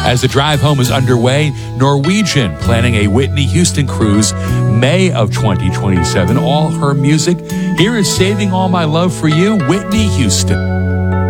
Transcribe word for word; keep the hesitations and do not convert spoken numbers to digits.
As the drive home is underway, Norwegian planning a Whitney Houston cruise May of twenty twenty-seven. All her music. Here is Saving All My Love for You, Whitney Houston.